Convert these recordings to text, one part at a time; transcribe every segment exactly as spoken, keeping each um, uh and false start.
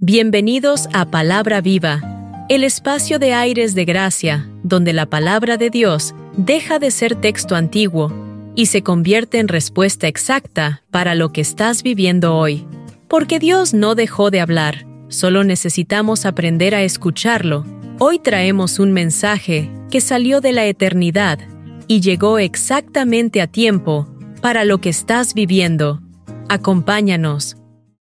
Bienvenidos a Palabra Viva, el espacio de aires de gracia, donde la palabra de Dios deja de ser texto antiguo y se convierte en respuesta exacta para lo que estás viviendo hoy. Porque Dios no dejó de hablar, solo necesitamos aprender a escucharlo. Hoy traemos un mensaje que salió de la eternidad y llegó exactamente a tiempo para lo que estás viviendo. Acompáñanos.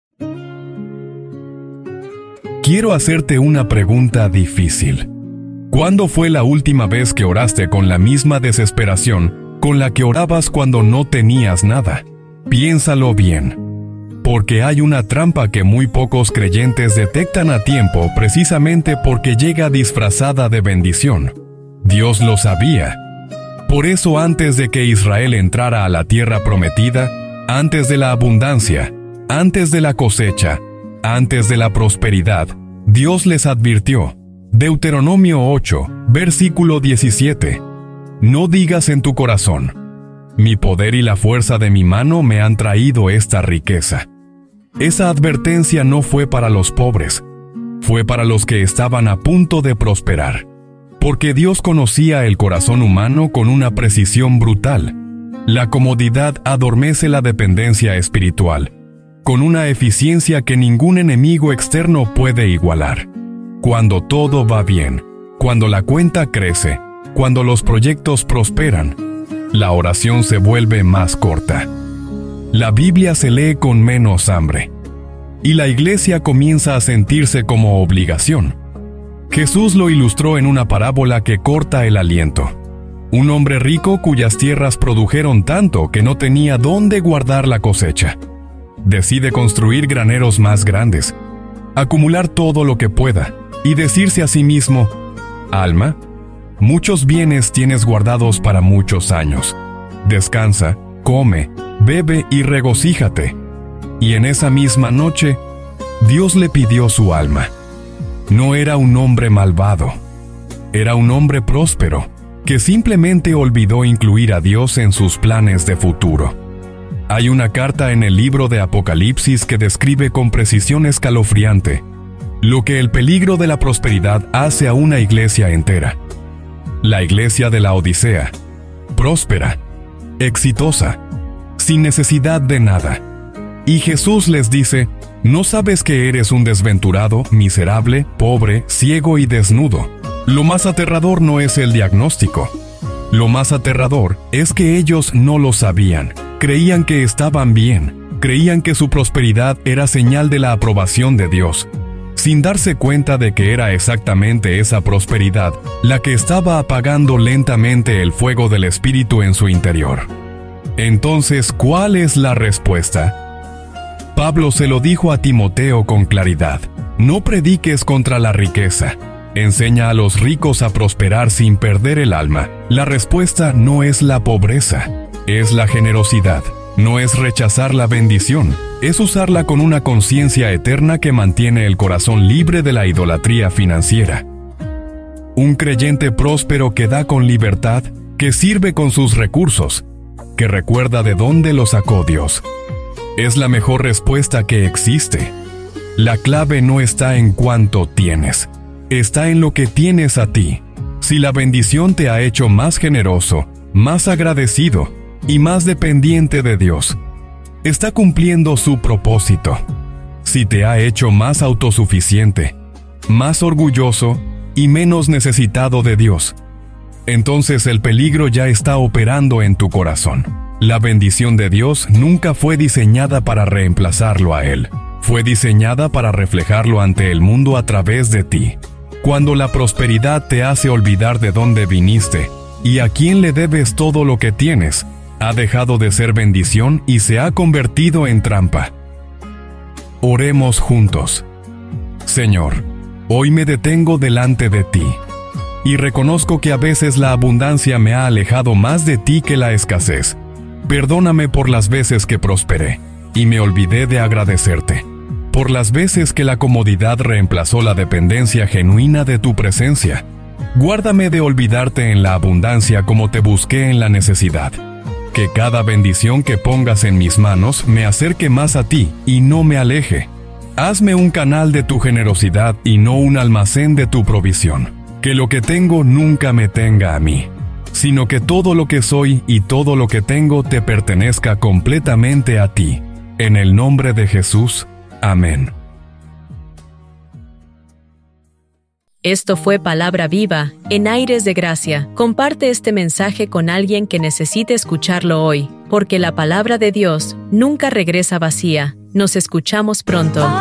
Quiero hacerte una pregunta difícil. ¿Cuándo fue la última vez que oraste con la misma desesperación con la que orabas cuando no tenías nada? Piénsalo bien, porque hay una trampa que muy pocos creyentes detectan a tiempo precisamente porque llega disfrazada de bendición. Dios lo sabía. Por eso antes de que Israel entrara a la tierra prometida, antes de la abundancia, antes de la cosecha, antes de la prosperidad, Dios les advirtió. Deuteronomio ocho, versículo diecisiete. No digas en tu corazón: mi poder y la fuerza de mi mano me han traído esta riqueza. Esa advertencia no fue para los pobres, fue para los que estaban a punto de prosperar. Porque Dios conocía el corazón humano con una precisión brutal. La comodidad adormece la dependencia espiritual, con una eficiencia que ningún enemigo externo puede igualar. Cuando todo va bien, cuando la cuenta crece, cuando los proyectos prosperan, la oración se vuelve más corta. La Biblia se lee con menos hambre, y la iglesia comienza a sentirse como obligación. Jesús lo ilustró en una parábola que corta el aliento. Un hombre rico cuyas tierras produjeron tanto que no tenía dónde guardar la cosecha. Decide construir graneros más grandes, acumular todo lo que pueda y decirse a sí mismo: alma, muchos bienes tienes guardados para muchos años. Descansa, come, bebe y regocíjate. Y en esa misma noche, Dios le pidió su alma. No era un hombre malvado, era un hombre próspero, que simplemente olvidó incluir a Dios en sus planes de futuro. Hay una carta en el libro de Apocalipsis que describe con precisión escalofriante lo que el peligro de la prosperidad hace a una iglesia entera. La iglesia de la Odisea, próspera, exitosa, sin necesidad de nada. Y Jesús les dice: ¿no sabes que eres un desventurado, miserable, pobre, ciego y desnudo? Lo más aterrador no es el diagnóstico. Lo más aterrador es que ellos no lo sabían. Creían que estaban bien. Creían que su prosperidad era señal de la aprobación de Dios, sin darse cuenta de que era exactamente esa prosperidad la que estaba apagando lentamente el fuego del Espíritu en su interior. Entonces, ¿cuál es la respuesta? Pablo se lo dijo a Timoteo con claridad: no prediques contra la riqueza. Enseña a los ricos a prosperar sin perder el alma. La respuesta no es la pobreza, es la generosidad. No es rechazar la bendición, es usarla con una conciencia eterna que mantiene el corazón libre de la idolatría financiera. Un creyente próspero que da con libertad, que sirve con sus recursos, que recuerda de dónde lo sacó Dios. Es la mejor respuesta que existe. La clave no está en cuánto tienes, está en lo que tienes a ti. Si la bendición te ha hecho más generoso, más agradecido y más dependiente de Dios, está cumpliendo su propósito. Si te ha hecho más autosuficiente, más orgulloso y menos necesitado de Dios, entonces el peligro ya está operando en tu corazón. La bendición de Dios nunca fue diseñada para reemplazarlo a Él. Fue diseñada para reflejarlo ante el mundo a través de ti. Cuando la prosperidad te hace olvidar de dónde viniste y a quién le debes todo lo que tienes, ha dejado de ser bendición y se ha convertido en trampa. Oremos juntos. Señor, hoy me detengo delante de ti y reconozco que a veces la abundancia me ha alejado más de ti que la escasez. Perdóname por las veces que prosperé y me olvidé de agradecerte, por las veces que la comodidad reemplazó la dependencia genuina de tu presencia. Guárdame de olvidarte en la abundancia como te busqué en la necesidad. Que cada bendición que pongas en mis manos me acerque más a ti y no me aleje. Hazme un canal de tu generosidad y no un almacén de tu provisión. Que lo que tengo nunca me tenga a mí, sino que todo lo que soy y todo lo que tengo te pertenezca completamente a ti. En el nombre de Jesús. Amén. Esto fue Palabra Viva, en Aires de Gracia. Comparte este mensaje con alguien que necesite escucharlo hoy, porque la palabra de Dios nunca regresa vacía. Nos escuchamos pronto.